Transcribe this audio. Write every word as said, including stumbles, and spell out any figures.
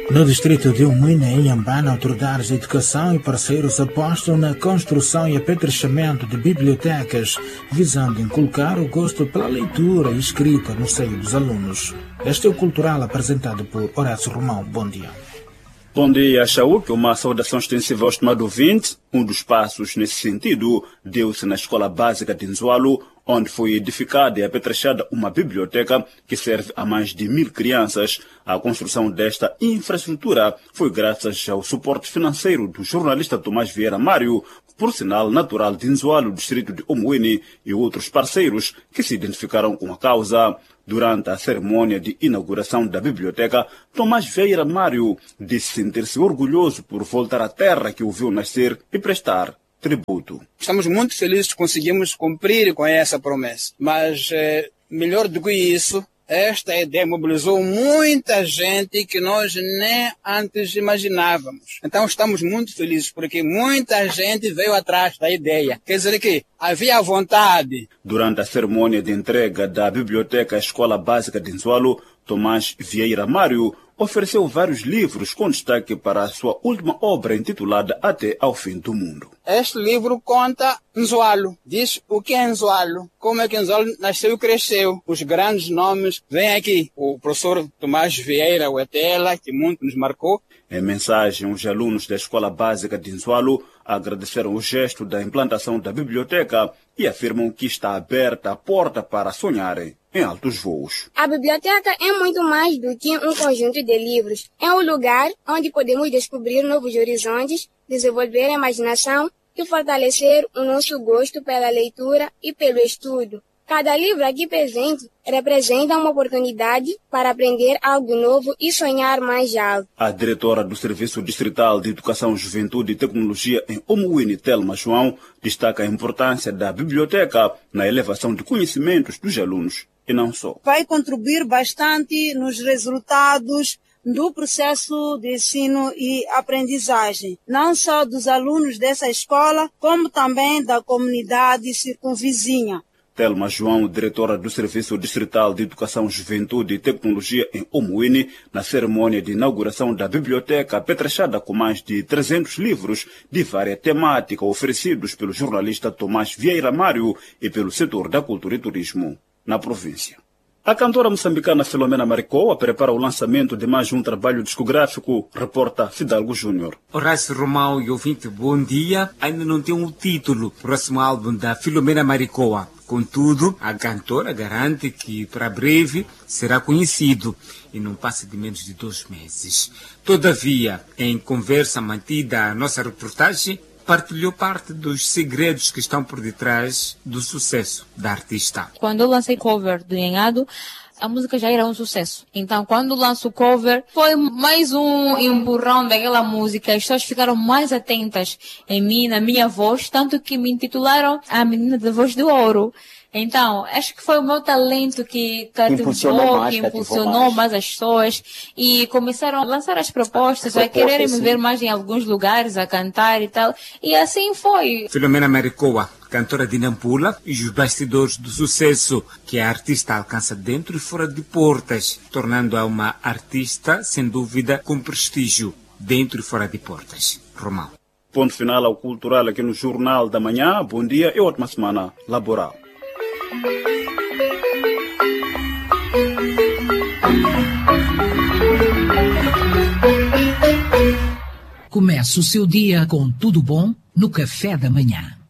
No distrito de Umuina, em Inhambane, autoridades de educação e parceiros apostam na construção e apetrechamento de bibliotecas, visando inculcar o gosto pela leitura e escrita no seio dos alunos. Este é o Cultural apresentado por Horácio Romão. Bom dia. Bom dia, Chauk. Uma saudação extensiva ao estimado ouvinte. Um dos passos nesse sentido deu-se na Escola Básica de Nzualo, onde foi edificada e apetrechada uma biblioteca que serve a mais de mil crianças. A construção desta infraestrutura foi graças ao suporte financeiro do jornalista Tomás Vieira Mário, por sinal natural de Nzualo, distrito de Omuene, e outros parceiros que se identificaram com a causa. Durante a cerimônia de inauguração da biblioteca, Tomás Vieira Mário disse sentir-se orgulhoso por voltar à terra que o viu nascer e prestar tributo. Estamos muito felizes que conseguimos cumprir com essa promessa. Mas, é, melhor do que isso, esta ideia mobilizou muita gente que nós nem antes imaginávamos. Então estamos muito felizes porque muita gente veio atrás da ideia. Quer dizer que havia vontade. Durante a cerimônia de entrega da Biblioteca Escola Básica de Nzualo, Tomás Vieira Mário ofereceu vários livros com destaque para a sua última obra intitulada Até ao Fim do Mundo. Este livro conta Nzualo, diz o que é Nzualo, como é que Nzualo nasceu e cresceu. Os grandes nomes vêm aqui. O professor Tomás Vieira Huetela, que muito nos marcou. Em mensagem, os alunos da Escola Básica de Nzualo agradeceram o gesto da implantação da biblioteca e afirmam que está aberta a porta para sonharem em altos voos. A biblioteca é muito mais do que um conjunto de livros. É um lugar onde podemos descobrir novos horizontes, desenvolver a imaginação e fortalecer o nosso gosto pela leitura e pelo estudo. Cada livro aqui presente representa uma oportunidade para aprender algo novo e sonhar mais alto. A diretora do Serviço Distrital de Educação, Juventude e Tecnologia em Omuene, Telma João, destaca a importância da biblioteca na elevação de conhecimentos dos alunos e não só. Vai contribuir bastante nos resultados do processo de ensino e aprendizagem, não só dos alunos dessa escola, como também da comunidade circunvizinha. Telma João, diretora do Serviço Distrital de Educação, Juventude e Tecnologia em Omuene, na cerimônia de inauguração da biblioteca apetrechada com mais de trezentos livros de várias temáticas oferecidos pelo jornalista Tomás Vieira Mário e pelo setor da cultura e turismo na província. A cantora moçambicana Filomena Maricoa prepara o lançamento de mais um trabalho discográfico, reporta Fidalgo Júnior. Horácio Romão e ouvinte, bom dia. Ainda não tem um título, próximo álbum da Filomena Maricoa. Contudo, a cantora garante que para breve será conhecido e não passa de menos de dois meses. Todavia, em conversa mantida a nossa reportagem, partilhou parte dos segredos que estão por detrás do sucesso da artista. Quando eu lancei cover do Nhanhado, a música já era um sucesso. Então, quando lanço o cover, foi mais um empurrão daquela música. As pessoas ficaram mais atentas em mim, na minha voz, tanto que me intitularam a menina da voz de ouro. Então, acho que foi o meu talento que cativou, que impulsionou mais as pessoas e começaram a lançar as propostas, a quererem me ver mais em alguns lugares, a cantar e tal. E assim foi. Filomena Maricoa, cantora de Nampula, e os bastidores do sucesso que a artista alcança dentro e fora de portas, tornando-a uma artista, sem dúvida, com prestígio dentro e fora de portas. Romão. Ponto final ao Cultural aqui no Jornal da Manhã. Bom dia e ótima semana laboral. Começa o seu dia com tudo bom no café da manhã.